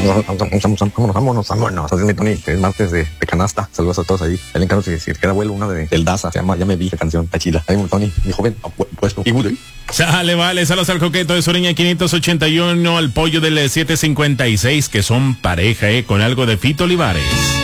Vámonos. Así es mi Tony, que es martes de canasta. Saludos a todos ahí. El encargo si queda abuelo, una del Daza, se llama Ya me vi, la canción, está chila. Ahí mi Tony, mi joven, puesto. Y Woody. Sale, vale, saludos al coqueto de Sureña 581, al pollo del 756, que son pareja, con algo de Fito Olivares.